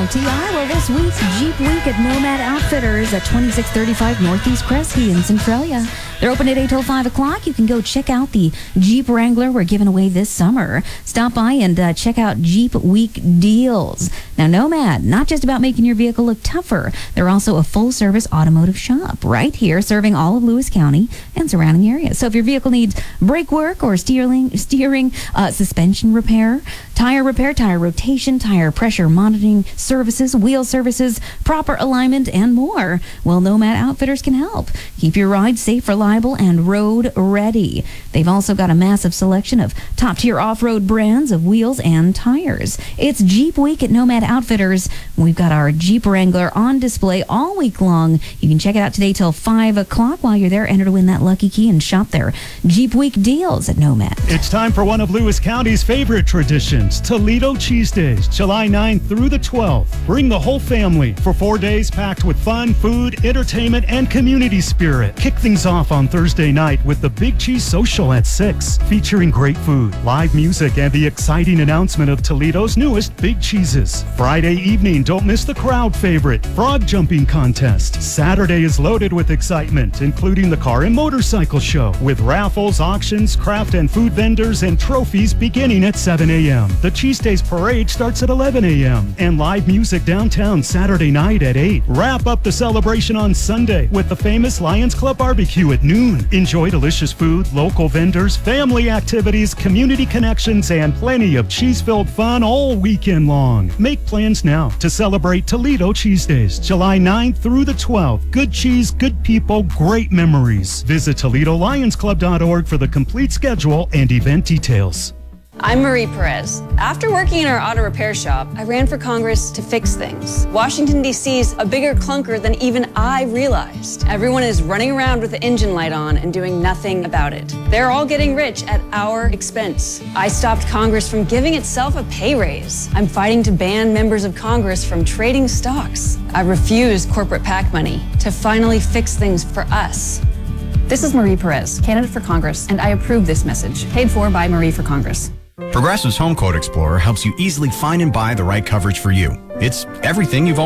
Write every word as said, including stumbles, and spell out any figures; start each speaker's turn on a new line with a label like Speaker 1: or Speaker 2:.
Speaker 1: K T I. Well, this week's Jeep Week at Nomad Outfitters at twenty-six thirty-five Northeast Kresge in Centralia. They're open at eight till five o'clock. You can go check out the Jeep Wrangler we're giving away this summer. Stop by and uh, check out Jeep Week deals. Now, Nomad, not just about making your vehicle look tougher. They're also a full-service automotive shop right here serving all of Lewis County and surrounding areas. So if your vehicle needs brake work or steering, steering uh, suspension repair, tire repair, tire rotation, tire pressure monitoring services, wheel services, proper alignment, and more, well, Nomad Outfitters can help. Keep your ride safe, reliable, and road ready. They've also got a massive selection of top-tier off-road brands of wheels and tires. It's Jeep Week at Nomad Outfitters. We've got our Jeep Wrangler on display all week long. You can check it out today till five o'clock. While you're there, enter to win that lucky key and shop their Jeep Week deals at Nomad.
Speaker 2: It's time for one of Lewis County's favorite traditions, Toledo Cheese Days, July ninth through the twelfth. Bring the whole family for four days packed with fun, food, entertainment, and community spirit. Kick things off on Thursday night with the Big Cheese Social at six, featuring great food, live music, and the exciting announcement of Toledo's newest Big Cheeses. Friday evening, don't miss the crowd favorite, Frog Jumping Contest. Saturday is loaded with excitement, including the Car and Motorcycle Show, with raffles, auctions, craft and food vendors, and trophies beginning at seven a.m. The Cheese Days Parade starts at eleven a.m. and live music downtown Saturday night at eight. Wrap up the celebration on Sunday with the famous Lions Club Barbecue at noon. Enjoy delicious food, local vendors, family activities, community connections, and plenty of cheese-filled fun all weekend long. Make plans now to celebrate Toledo Cheese Days, July ninth through the twelfth. Good cheese, good people, great memories. Visit Toledo Lions Club dot org for the complete schedule and event details.
Speaker 3: I'm Marie Perez. After working in our auto repair shop, I ran for Congress to fix things. Washington, D C's a bigger clunker than even I realized. Everyone is running around with the engine light on and doing nothing about it. They're all getting rich at our expense. I stopped Congress from giving itself a pay raise. I'm fighting to ban members of Congress from trading stocks. I refuse corporate PAC money to finally fix things for us.
Speaker 4: This is Marie Perez, candidate for Congress, and I approve this message. Paid for by Marie for Congress.
Speaker 5: Progressive's Home Quote Explorer helps you easily find and buy the right coverage for you. It's everything you've